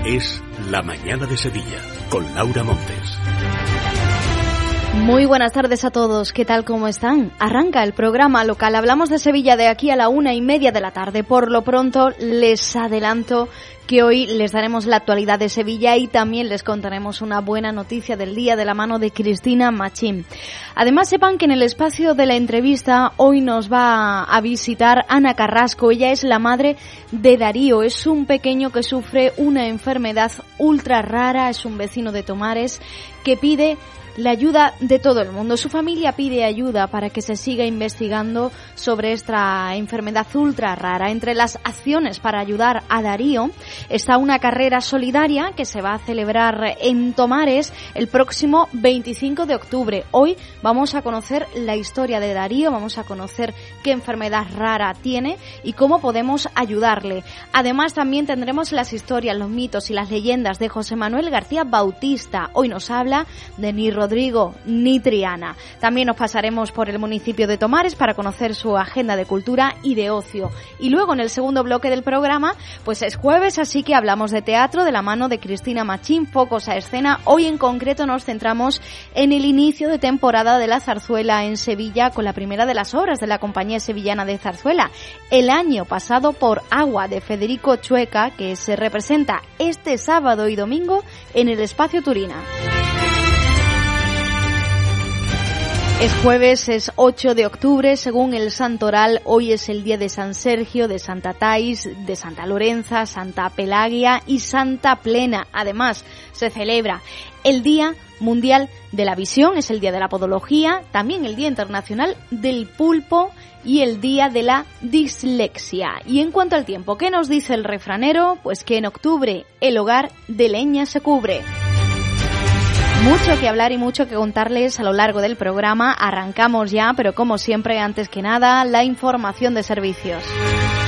Es La Mañana de Sevilla, con Laura Montes. Muy buenas tardes a todos, ¿qué tal, cómo están? Arranca el programa local, hablamos de Sevilla de aquí a la 1:30 de la tarde. Por lo pronto les adelanto que hoy les daremos la actualidad de Sevilla y también les contaremos una buena noticia del día de la mano de Cristina Machín. Además, sepan que en el espacio de la entrevista hoy nos va a visitar Ana Carrasco. Ella es la madre de Darío, es un pequeño que sufre una enfermedad ultra rara, es un vecino de Tomares que pide la ayuda de todo el mundo. Su familia pide ayuda para que se siga investigando sobre esta enfermedad ultra rara. Entre las acciones para ayudar a Darío está una carrera solidaria que se va a celebrar en Tomares el próximo 25 de octubre. Hoy vamos a conocer la historia de Darío, vamos a conocer qué enfermedad rara tiene y cómo podemos ayudarle. Además, también tendremos las historias, los mitos y las leyendas de José Manuel García Bautista. Hoy nos habla de ni Rodrigo ni Triana. También nos pasaremos por el municipio de Tomares para conocer su agenda de cultura y de ocio. Y luego, en el segundo bloque del programa, pues es jueves, así que hablamos de teatro de la mano de Cristina Machín, focos a escena. Hoy en concreto nos centramos en el inicio de temporada de la zarzuela en Sevilla con la primera de las obras de la Compañía Sevillana de Zarzuela, el año pasado por Agua, de Federico Chueca, que se representa este sábado y domingo en el Espacio Turina. Es jueves, es 8 de octubre, según el santoral. Hoy es el día de San Sergio, de Santa Thais, de Santa Lorenza, Santa Pelagia y Santa Plena. Además, se celebra el Día Mundial de la Visión, es el Día de la Podología, también el Día Internacional del Pulpo y el Día de la Dislexia. Y en cuanto al tiempo, ¿qué nos dice el refranero? Pues que en octubre el hogar de leña se cubre. Mucho que hablar y mucho que contarles a lo largo del programa. Arrancamos ya, pero como siempre, antes que nada, la información de servicios.